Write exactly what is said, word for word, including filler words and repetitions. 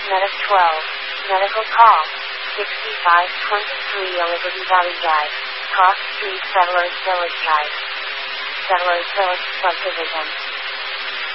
Medic twelve. Medical call. sixty-five twenty-three Liberty Valley Drive. Cross Street Settlers Village Drive. Settlers Village Subdivision.